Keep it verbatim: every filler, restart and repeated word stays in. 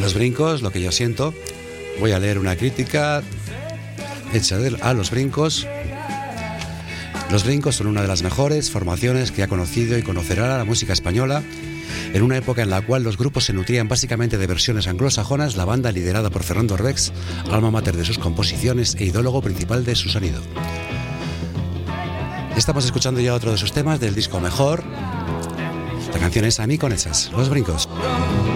Los Brincos, lo que yo siento. Voy a leer una crítica hecha a Los Brincos. Los Brincos son una de las mejores formaciones que ha conocido y conocerá la música española. En una época en la cual los grupos se nutrían básicamente de versiones anglosajonas, la banda, liderada por Fernando Rex, alma mater de sus composiciones e idólogo principal de su sonido. Estamos escuchando ya otro de sus temas del disco Mejor. La canción es A mí con esas, Los Brincos.